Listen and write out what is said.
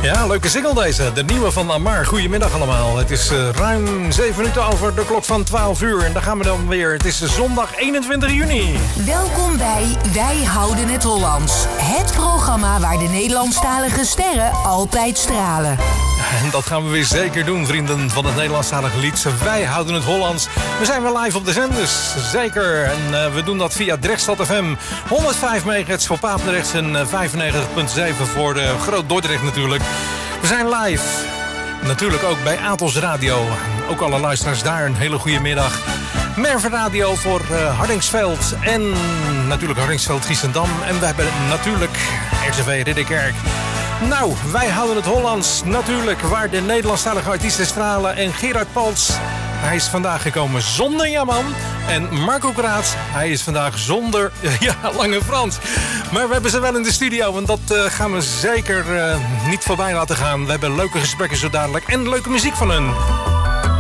Ja, leuke single deze. De nieuwe van Amar. Goedemiddag allemaal. Het is ruim 7 minuten over de klok van 12 uur. En daar gaan we dan weer. Het is zondag 21 juni. Welkom bij Wij Houden het Hollands. Het programma waar de Nederlandstalige sterren altijd stralen. En dat gaan we weer zeker doen, vrienden van het Nederlandstalige lied. Wij houden het Hollands. We zijn weer live op de zenders, zeker. En we doen dat via Drechtstad FM. 105 MHz voor Papendrecht en 95,7 voor Groot Dordrecht natuurlijk. We zijn live. Natuurlijk ook bij Atos Radio. Ook alle luisteraars daar een hele goede middag. Merve Radio voor Hardingsveld. En natuurlijk Hardingsveld, Giessendam. En we hebben natuurlijk RTV Ridderkerk. Nou, wij houden het Hollands natuurlijk, waar de Nederlandstalige artiesten stralen. En Gerard Paltz, hij is vandaag gekomen zonder Jaman. En Marco Kraat, hij is vandaag zonder Lange Frans. Maar we hebben ze wel in de studio en dat gaan we zeker niet voorbij laten gaan. We hebben leuke gesprekken zo dadelijk en leuke muziek van hun.